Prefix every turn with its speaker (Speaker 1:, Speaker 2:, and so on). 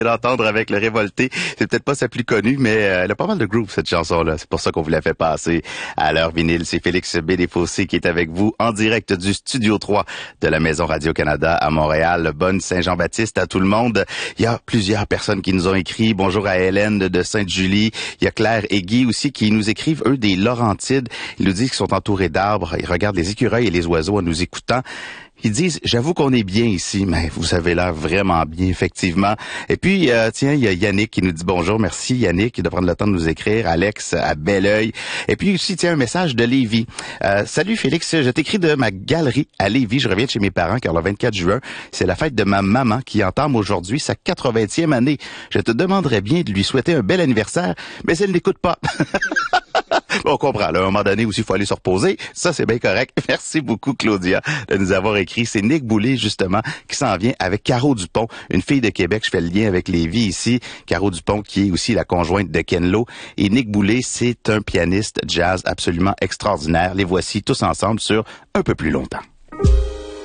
Speaker 1: D'entendre avec le Révolté. C'est peut-être pas sa plus connue, mais elle a pas mal de groove, cette chanson-là. C'est pour ça qu'on vous l'a fait passer à l'heure vinyle. C'est Félix Bédéfossé qui est avec vous en direct du Studio 3 de la Maison Radio-Canada à Montréal. Bonne Saint-Jean-Baptiste à tout le monde. Il y a plusieurs personnes qui nous ont écrit. Bonjour à Hélène de Sainte-Julie. Il y a Claire et Guy aussi qui nous écrivent, eux, des Laurentides. Ils nous disent qu'ils sont entourés d'arbres. Ils regardent les écureuils et les oiseaux en nous écoutant. Ils disent, j'avoue qu'on est bien ici, mais vous avez l'air vraiment bien, effectivement. Et puis, tiens, il y a Yannick qui nous dit bonjour. Merci Yannick de prendre le temps de nous écrire. Alex à Belleuil. Et puis aussi, tiens, un message de Lévis. Salut Félix, je t'écris de ma galerie à Lévis. Je reviens de chez mes parents car le 24 juin, c'est la fête de ma maman qui entame aujourd'hui sa 80e année. Je te demanderais bien de lui souhaiter un bel anniversaire, mais elle n'écoute pas. On comprend, là, à un moment donné aussi, il faut aller se reposer. Ça, c'est bien correct. Merci beaucoup, Claudia, de nous avoir écrit. C'est Nick Boulay, justement, qui s'en vient avec Caro Dupont, une fille de Québec. Je fais le lien avec Lévis ici. Caro Dupont, qui est aussi la conjointe de Ken Lo. Et Nick Boulay, c'est un pianiste jazz absolument extraordinaire. Les voici tous ensemble sur Un peu plus longtemps.